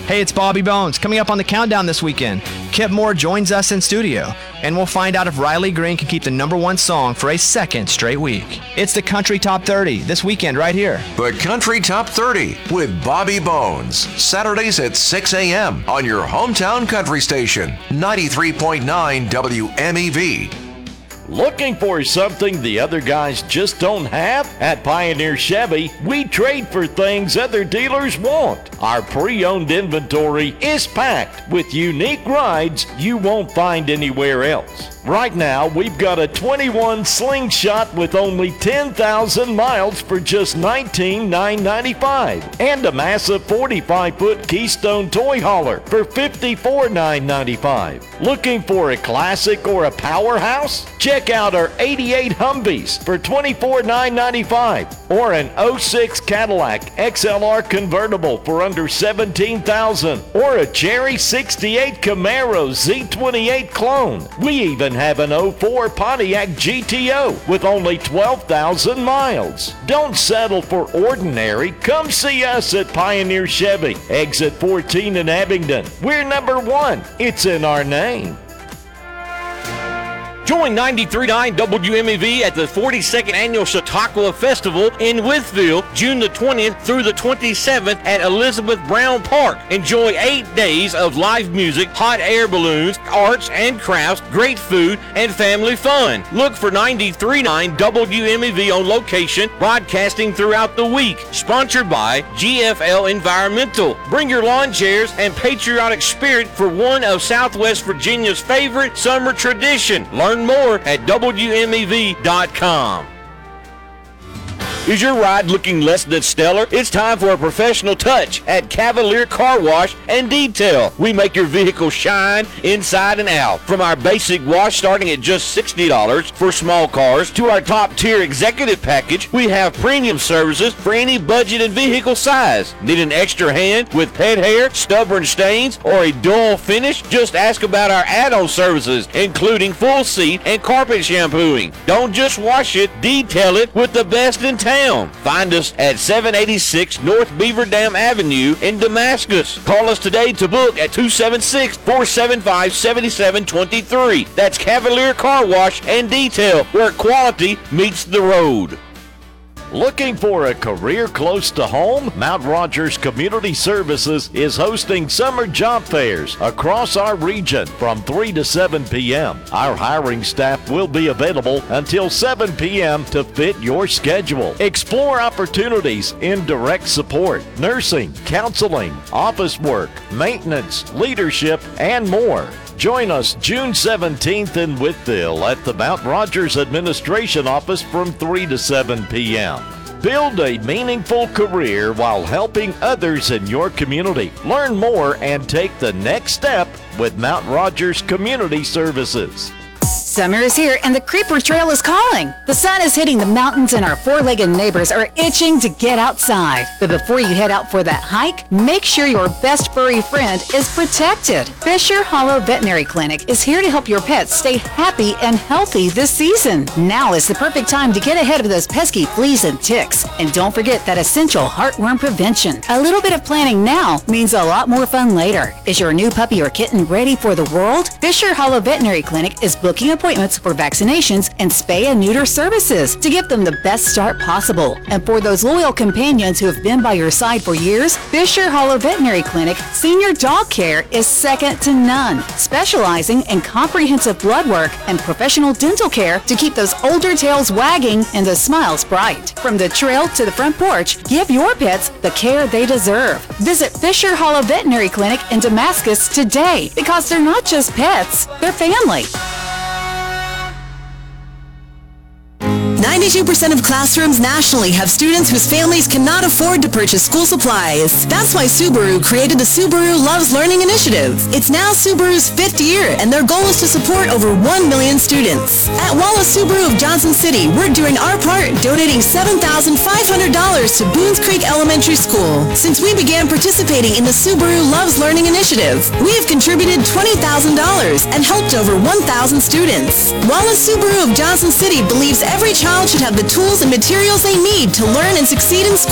Hey, it's Bobby Bones. Coming up on the countdown this weekend, Kip Moore joins us in studio, and we'll find out if Riley Green can keep the #1 song for a second straight week. It's the Country Top 30 this weekend right here. The Country Top 30 with Bobby Bones. Saturdays at 6 a.m. on your hometown country station, 93.9 WMEV. Looking for something the other guys just don't have? At Pioneer Chevy, we trade for things other dealers won't. Our pre-owned inventory is packed with unique rides you won't find anywhere else. Right now, we've got a 21 Slingshot with only 10,000 miles for just $19,995, and a massive 45-foot Keystone Toy Hauler for $54,995. Looking for a classic or a powerhouse? Check out our 88 Humvees for $24,995, or an 06 Cadillac XLR convertible for under $17,000, or a Cherry 68 Camaro Z28 clone. We even have an 04 Pontiac GTO with only 12,000 miles. Don't settle for ordinary. Come see us at Pioneer Chevy, exit 14 in Abingdon. We're #1. It's in our name. Join 93.9 WMEV at the 42nd Annual Chautauqua Festival in Wytheville, June the 20th through the 27th at Elizabeth Brown Park. Enjoy 8 days of live music, hot air balloons, arts and crafts, great food, and family fun. Look for 93.9 WMEV on location, broadcasting throughout the week. Sponsored by GFL Environmental. Bring your lawn chairs and patriotic spirit for one of Southwest Virginia's favorite summer tradition. Learn more at WMEV.com. Is your ride looking less than stellar? It's time for a professional touch at Cavalier Car Wash and Detail. We make your vehicle shine inside and out. From our basic wash starting at just $60 for small cars to our top tier executive package, we have premium services for any budget and vehicle size. Need an extra hand with pet hair, stubborn stains, or a dull finish? Just ask about our add-on services, including full seat and carpet shampooing. Don't just wash it, detail it with the best in town. Find us at 786 North Beaver Dam Avenue in Damascus. Call us today to book at 276-475-7723. That's Cavalier Car Wash and Detail, where quality meets the road. Looking for a career close to home? Mount Rogers Community Services is hosting summer job fairs across our region from 3 to 7 p.m. Our hiring staff will be available until 7 p.m. to fit your schedule. Explore opportunities in direct support, nursing, counseling, office work, maintenance, leadership, and more. Join us June 17th in Wytheville at the Mount Rogers Administration Office from 3 to 7 p.m. Build a meaningful career while helping others in your community. Learn more and take the next step with Mount Rogers Community Services. Summer is here and the Creeper Trail is calling. The sun is hitting the mountains and our four-legged neighbors are itching to get outside. But before you head out for that hike, make sure your best furry friend is protected. Fisher Hollow Veterinary Clinic is here to help your pets stay happy and healthy this season. Now is the perfect time to get ahead of those pesky fleas and ticks. And don't forget that essential heartworm prevention. A little bit of planning now means a lot more fun later. Is your new puppy or kitten ready for the world? Fisher Hollow Veterinary Clinic is booking appointments for vaccinations and spay and neuter services to give them the best start possible. And for those loyal companions who have been by your side for years, Fisher Hollow Veterinary Clinic Senior Dog Care is second to none, specializing in comprehensive blood work and professional dental care to keep those older tails wagging and the smiles bright. From the trail to the front porch, give your pets the care they deserve. Visit Fisher Hollow Veterinary Clinic in Damascus today, because they're not just pets, they're family. 92% of classrooms nationally have students whose families cannot afford to purchase school supplies. That's why Subaru created the Subaru Loves Learning Initiative. It's now Subaru's 5th year, and their goal is to support over 1 million students. At Wallace Subaru of Johnson City, we're doing our part, donating $7,500 to Boones Creek Elementary School. Since we began participating in the Subaru Loves Learning Initiative, we have contributed $20,000 and helped over 1,000 students. Wallace Subaru of Johnson City believes every child should have the tools and materials they need to learn and succeed in school.